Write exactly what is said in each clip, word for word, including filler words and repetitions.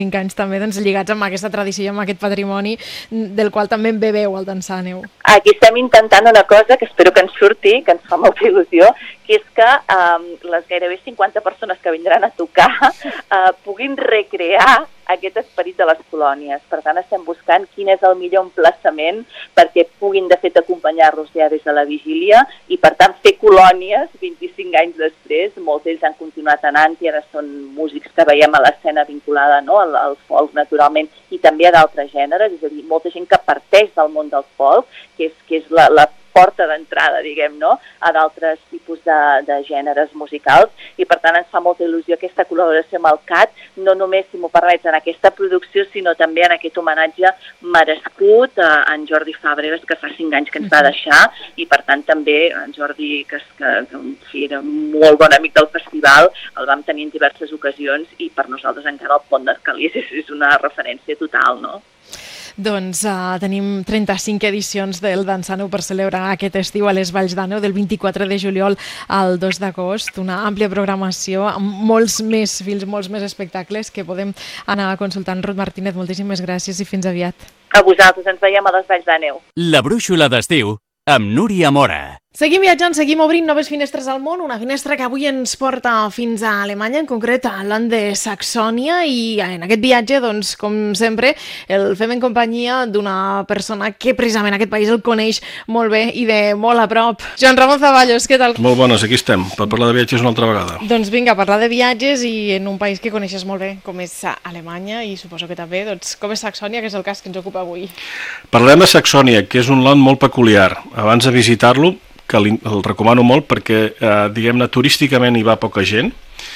cinc anys també doncs, lligats amb aquesta tradició i amb aquest patrimoni del qual també en beveu al Dansàneu. Aquí estem intentant una cosa que espero que ens surti, que ens fa molta il·lusió, que és que um, les gairebé cinquanta persones que vindran a tocar uh, puguin recrear aquest esperit de les colònies. Per tant, estem buscant quin és el millor emplaçament perquè puguin, de fet, acompanyar-los ja des de la vigília i, per tant, fer colònies vint-i-cinc anys després. Molts d'ells han continuat anant i ara són músics que veiem a l'escena vinculada, no?, al, al folk, naturalment, i també a d'altres gèneres, és a dir, molta gent que parteix del món del folk, que és, que és la, la porta d'entrada, diguem, no?, a d'altres tipus de, de gèneres musicals, i per tant ens fa molta il·lusió aquesta col·laboració amb el C A T, no només, si m'ho permets, en aquesta producció, sinó també en aquest homenatge merescut a en Jordi Fàbregas, que fa cinc anys que ens va deixar, i per tant també en Jordi, que, que, que era un molt bon amic del festival, el vam tenir en diverses ocasions, i per nosaltres encara el Pont d'Arcalís és, és una referència total, no? Doncs uh, tenim trenta-cinc edicions del Dansàneu per celebrar aquest estiu a les Valls d'Àneu, del vint-i-quatre de juliol al dos d'agost, una àmplia programació amb molts més fils, molts més espectacles que podem anar consultant. Ruth Martínez, moltíssimes gràcies i fins aviat. A vosaltres, ens veiem a les Valls d'Àneu. La brúixola d'estiu amb Núria Mora. Seguim viatjant, seguim obrint noves finestres al món, una finestra que avui ens porta fins a Alemanya, en concret a Land de Saxònia, i en aquest viatge, doncs, com sempre, el fem en companyia d'una persona que precisament aquest país el coneix molt bé i de molt a prop. Joan Ramon Zaballos, què tal? Molt bones, aquí estem, per parlar de viatges una altra vegada. Doncs vinga, parlar de viatges i en un país que coneixes molt bé, com és Alemanya, i suposo que també, doncs, com és Saxònia, que és el cas que ens ocupa avui. Parlem de Saxònia, que és un land molt peculiar. Abans de visitar-lo, que el recomano molt perquè, eh, diguem-ne, turísticament hi va poca gent.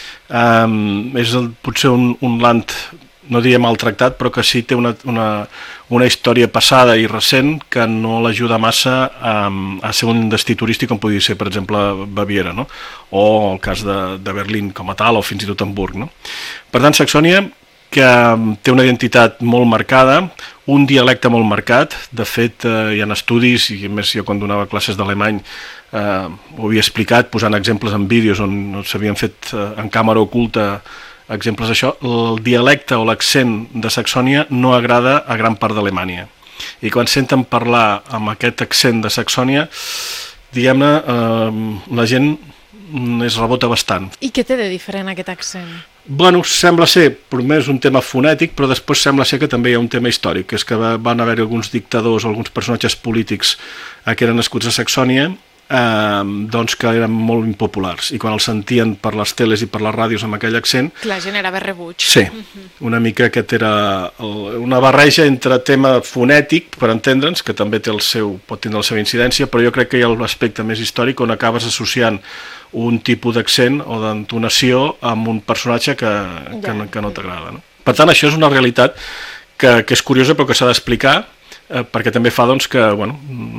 Um, és el, potser un, un land, no diria maltractat, però que sí té una, una, una història passada i recent que no l'ajuda massa a, a ser un destí turístic com podria ser, per exemple, Baviera, no? O el cas de, de Berlín com a tal, o fins i tot Hamburg, no? Per tant, Saxònia, que té una identitat molt marcada, un dialecte molt marcat. De fet, eh, hi ha estudis, i a més jo quan donava classes d'alemany eh, ho havia explicat posant exemples en vídeos on s'havien fet eh, en càmera oculta exemples d'això. El dialecte o l'accent de Saxònia no agrada a gran part d'Alemanya. I quan senten parlar amb aquest accent de Saxònia, diguem-ne, eh, la gent es rebota bastant. I què té de diferent aquest accent? Bueno, sembla ser primer un tema fonètic, però després sembla ser que també hi ha un tema històric, que és que van haver alguns dictadors o alguns personatges polítics que eren nascuts a Saxònia, eh, doncs que eren molt impopulars, i quan els sentien per les teles i per les ràdios amb aquell accent... La gent era rebuig. Sí, una mica aquest era el, una barreja entre tema fonètic, per entendre'ns, que també té el seu, pot tindre la seva incidència, però jo crec que hi ha l'aspecte més històric on acabes associant un tipus d'accent o d'entonació amb un personatge que, que, no, que no t'agrada, no? Per tant, això és una realitat que, que és curiosa però que s'ha d'explicar, eh, perquè també fa doncs, que bueno,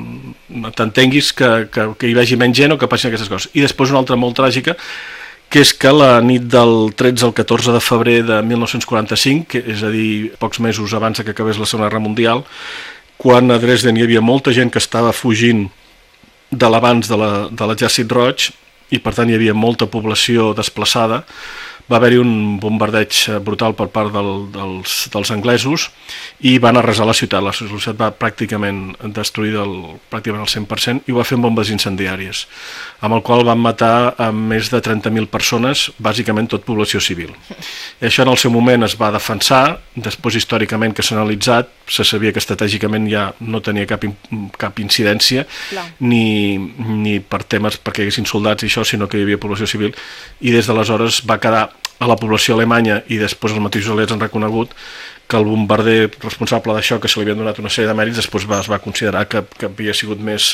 t'entenguis que, que, que hi vegi menys gent o que passin aquestes coses. I després una altra molt tràgica, que és que la nit del tretze al catorze de febrer de mil nou-cents quaranta-cinc, que és a dir, pocs mesos abans que acabés la Segona Guerra Mundial, quan a Dresden hi havia molta gent que estava fugint de l'abans de l'Exèrcit Roig, i per tant hi havia molta població desplaçada, va haver-hi un bombardeig brutal per part del, dels, dels anglesos i van arrasar la ciutat. La ciutat va pràcticament destruir del, pràcticament el cent per cent i ho va fer amb bombes incendiàries, amb el qual van matar a més de trenta mil persones, bàsicament tot població civil. I això en el seu moment es va defensar, després històricament que s'ha analitzat, se sabia que estratègicament ja no tenia cap, cap incidència, ni, ni per temes perquè hi haguessin soldats i això, sinó que hi havia població civil, i des d'aleshores va quedar a la població alemanya, i després els mateixos aliats han reconegut que el bombarder responsable d'això, que se li havien donat una sèrie de mèrits, després va, es va considerar que, que havia sigut més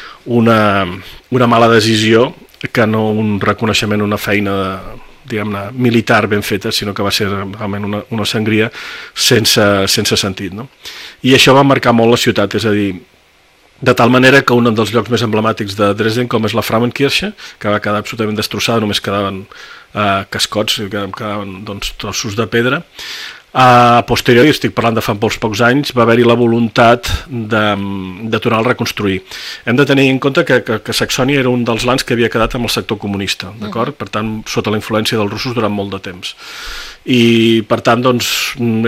una, una mala decisió que no un reconeixement, una feina de, diguem-ne, militar ben feta, sinó que va ser realment una, una sangria sense, sense sentit, no? I això va marcar molt la ciutat, és a dir, de tal manera que un dels llocs més emblemàtics de Dresden, com és la Frauenkirche, que va quedar absolutament destrossada, només quedaven eh, cascots, quedaven doncs, trossos de pedra, A posteriori, estic parlant de fa molts pocs anys, va haver-hi la voluntat de, de tornar a reconstruir. Hem de tenir en compte que, que, que Saxònia era un dels lands que havia quedat amb el sector comunista, d'acord? Per tant, sota la influència dels russos durant molt de temps. I, per tant, doncs,